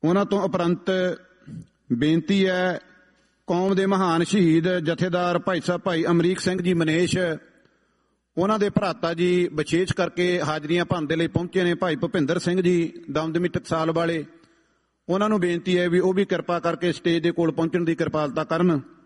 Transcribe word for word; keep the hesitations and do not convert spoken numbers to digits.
ਉਹਨਾਂ ਤੋਂ ਉਪਰੰਤ ਬੇਨਤੀ ਹੈ ਕੌਮ ਦੇ ਮਹਾਨ ਸ਼ਹੀਦ ਜਥੇਦਾਰ ਭਾਈ ਸਾਹਿਬ ਭਾਈ ਅਮਰੀਕ ਸਿੰਘ ਜੀ ਮਨੇਸ਼, ਉਹਨਾਂ ਦੇ ਭਰਾਤਾ ਜੀ ਵਿਸ਼ੇਸ਼ ਕਰਕੇ ਹਾਜ਼ਰੀਆਂ ਭਰਨ ਦੇ ਲਈ ਪਹੁੰਚੇ ਨੇ, ਭਾਈ ਭੁਪਿੰਦਰ ਸਿੰਘ ਜੀ ਦਮਦਮੀ ਟਕਸਾਲ ਵਾਲੇ। ਉਹਨਾਂ ਨੂੰ ਬੇਨਤੀ ਹੈ ਵੀ ਉਹ ਵੀ ਕਿਰਪਾ ਕਰਕੇ ਸਟੇਜ ਦੇ ਕੋਲ ਪਹੁੰਚਣ ਦੀ ਕਿਰਪਾਲਤਾ ਕਰਨ।